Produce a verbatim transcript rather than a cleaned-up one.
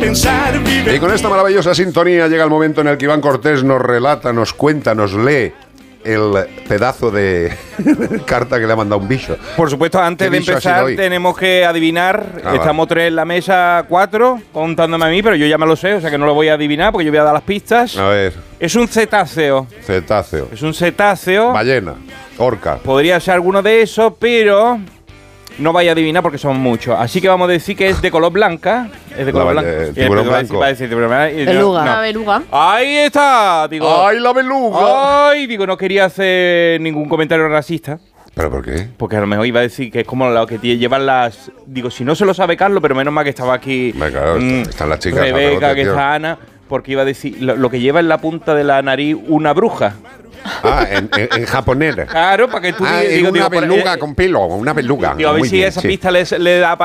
pensar, vive. Y con esta maravillosa sintonía llega el momento en el que Iván Cortés nos relata, nos cuenta, nos lee el pedazo de carta que le ha mandado un bicho. Por supuesto, antes de empezar tenemos que adivinar. Ah, Estamos vale. tres en la mesa, cuatro, contándome a mí, pero yo ya me lo sé, o sea que no lo voy a adivinar porque yo voy a dar las pistas. A ver. Es un cetáceo. Cetáceo. Es un cetáceo. Ballena, orca. Podría ser alguno de esos, pero no vaya a adivinar porque son muchos. Así que vamos a decir que es de color blanca. Es de color blanco. Eh, tiburón blanco. Va a decir, beluga. No. La beluga. Ahí está. Digo, ¡ay, la beluga! Ay, digo, no quería hacer ningún comentario racista. ¿Pero por qué? Porque a lo mejor iba a decir que es como lo que llevan las... Digo, si no se lo sabe Carlos, pero menos mal que estaba aquí... Me claro, mmm, están las chicas. Rebeca, que está Ana... Porque iba a decir lo, lo que lleva en la punta de la nariz una bruja. Ah, en, en, en japonés. Claro, para que tú... Ah, digo, una digo, beluga eh, con pelo, una beluga. Digo, a ver Muy si bien, esa sí. pista le, le da para